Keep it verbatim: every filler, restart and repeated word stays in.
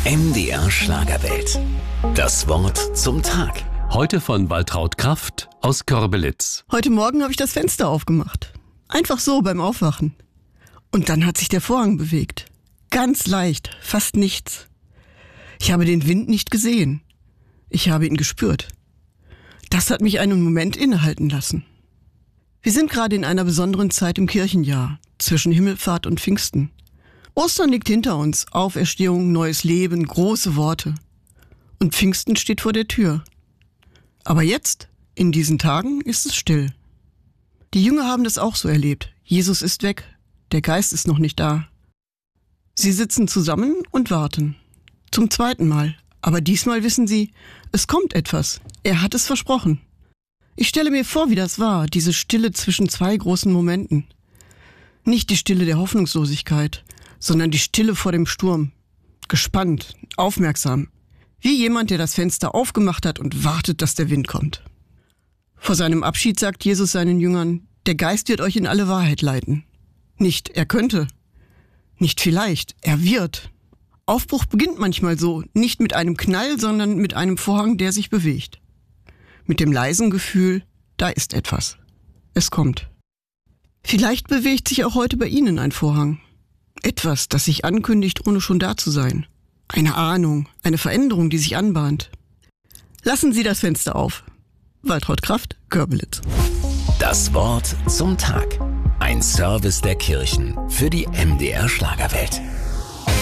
M D R Schlagerwelt. Das Wort zum Tag. Heute von Waltraud Kraft aus Körbelitz. Heute Morgen habe ich das Fenster aufgemacht. Einfach so beim Aufwachen. Und dann hat sich der Vorhang bewegt. Ganz leicht, fast nichts. Ich habe den Wind nicht gesehen. Ich habe ihn gespürt. Das hat mich einen Moment innehalten lassen. Wir sind gerade in einer besonderen Zeit im Kirchenjahr, zwischen Himmelfahrt und Pfingsten. Ostern liegt hinter uns, Auferstehung, neues Leben, große Worte. Und Pfingsten steht vor der Tür. Aber jetzt, in diesen Tagen, ist es still. Die Jünger haben das auch so erlebt. Jesus ist weg, der Geist ist noch nicht da. Sie sitzen zusammen und warten. Zum zweiten Mal. Aber diesmal wissen sie, es kommt etwas. Er hat es versprochen. Ich stelle mir vor, wie das war, diese Stille zwischen zwei großen Momenten. Nicht die Stille der Hoffnungslosigkeit, sondern die Stille vor dem Sturm. Gespannt, aufmerksam. Wie jemand, der das Fenster aufgemacht hat und wartet, dass der Wind kommt. Vor seinem Abschied sagt Jesus seinen Jüngern, der Geist wird euch in alle Wahrheit leiten. Nicht er könnte, nicht vielleicht, er wird. Aufbruch beginnt manchmal so, nicht mit einem Knall, sondern mit einem Vorhang, der sich bewegt. Mit dem leisen Gefühl, da ist etwas. Es kommt. Vielleicht bewegt sich auch heute bei Ihnen ein Vorhang. Etwas, das sich ankündigt, ohne schon da zu sein. Eine Ahnung, eine Veränderung, die sich anbahnt. Lassen Sie das Fenster auf. Waltraud Kraft, Körbelitz. Das Wort zum Tag. Ein Service der Kirchen für die M D R Schlagerwelt.